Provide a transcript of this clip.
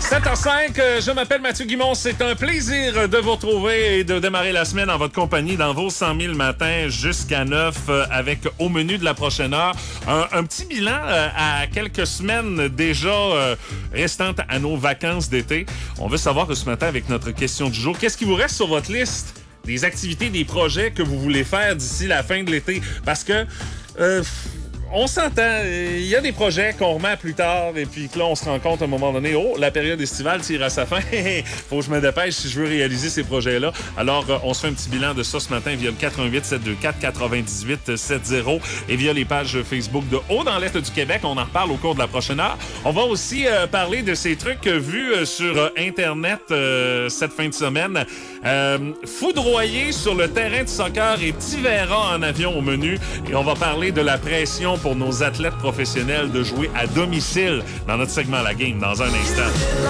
7h05, je m'appelle Mathieu Guimond. C'est un plaisir de vous retrouver et de démarrer la semaine en votre compagnie dans vos 100 000 matins jusqu'à 9 avec au menu de la prochaine heure un petit bilan à quelques semaines déjà restantes à nos vacances d'été. On veut savoir ce matin avec notre question du jour, qu'est-ce qui vous reste sur votre liste des activités, des projets que vous voulez faire d'ici la fin de l'été? Parce que... on s'entend, il y a des projets qu'on remet à plus tard et puis que là, on se rend compte à un moment donné, oh, la période estivale tire à sa fin. Faut que je me dépêche si je veux réaliser ces projets-là. Alors, on se fait un petit bilan de ça ce matin via le 88 724 98 70 et via les pages Facebook de Haut dans l'Est du Québec. On en reparle au cours de la prochaine heure. On va aussi parler de ces trucs vus sur Internet cette fin de semaine. Foudroyer sur le terrain de soccer et Tivera en avion au menu. Et on va parler de la pression pour nos athlètes professionnels de jouer à domicile dans notre segment La Game dans un instant.